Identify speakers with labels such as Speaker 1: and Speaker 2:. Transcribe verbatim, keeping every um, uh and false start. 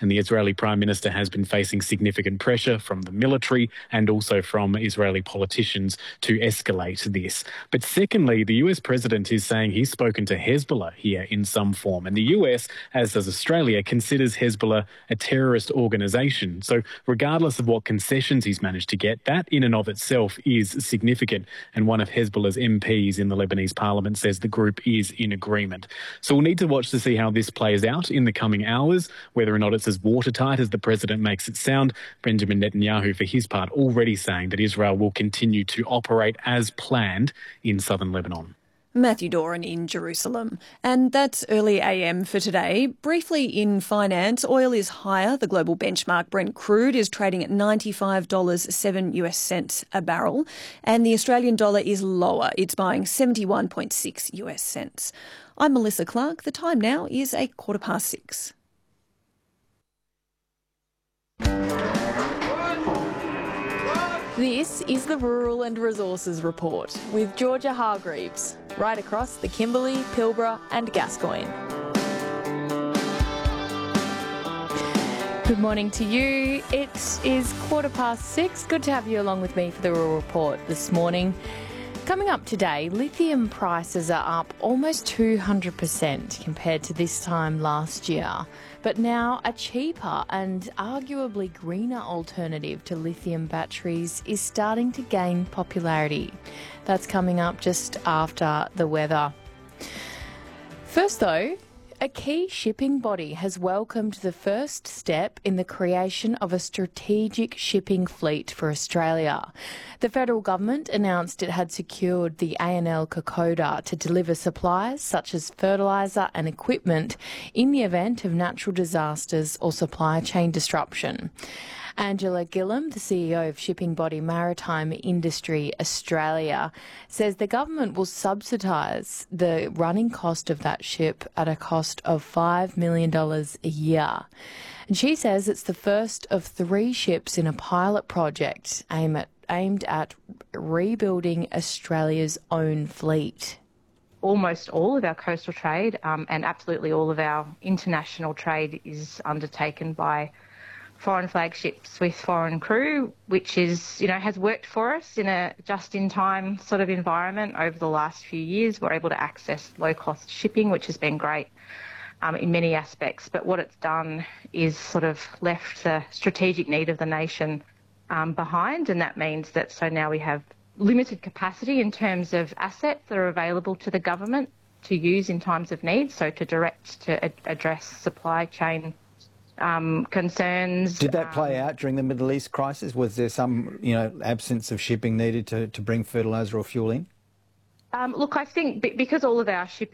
Speaker 1: and the Israeli Prime Minister has been facing significant pressure from the military and also from Israeli politicians to escalate this. But secondly, the U S President is saying he's spoken to Hezbollah here in some form, and the U S, as does Australia, considers Hezbollah a terrorist organisation. So regardless of what concessions he's managed to get, that in and of itself is significant, and one of Hezbollah's M Ps in the Lebanese parliament says the group is in agreement. So we'll need to watch to see how this plays out in the coming hours, whether or not it's as watertight as the president makes it sound. Benjamin Netanyahu, for his part, already saying that Israel will continue to operate as planned in southern Lebanon.
Speaker 2: Matthew Doran in Jerusalem. And that's early A M for today. Briefly in finance, oil is higher. The global benchmark Brent crude is trading at ninety-five dollars and seven US cents a barrel. And the Australian dollar is lower. It's buying seventy-one point six US cents. I'm Melissa Clark. The time now is a quarter past six.
Speaker 3: This is the Rural and Resources Report with Georgia Hargreaves, right across the Kimberley, Pilbara and Gascoyne. Good morning to you. It is quarter past six. Good to have you along with me for the Rural Report this morning. Coming up today, lithium prices are up almost two hundred percent compared to this time last year. But now a cheaper and arguably greener alternative to lithium batteries is starting to gain popularity. That's coming up just after the weather. First though, a key shipping body has welcomed the first step in the creation of a strategic shipping fleet for Australia. The federal government announced it had secured the A N L Kokoda to deliver supplies such as fertiliser and equipment in the event of natural disasters or supply chain disruption. Angela Gillam, the C E O of shipping body Maritime Industry Australia, says the government will subsidise the running cost of that ship at a cost of five million dollars a year. And she says it's the first of three ships in a pilot project aimed at, aimed at rebuilding Australia's own fleet.
Speaker 4: Almost all of our coastal trade um, and absolutely all of our international trade is undertaken by foreign flagships with foreign crew, which is, you know, has worked for us in a just-in-time sort of environment over the last few years. We're able to access low-cost shipping, which has been great um, in many aspects. But what it's done is sort of left the strategic need of the nation um, behind, and that means that so now we have limited capacity in terms of assets that are available to the government to use in times of need, so to direct to ad- address supply chain Um, concerns.
Speaker 5: Did that play um, out during the Middle East crisis? Was there some, you know, absence of shipping needed to, to bring fertiliser or fuel in?
Speaker 4: Um, look, I think b- because all of our ship,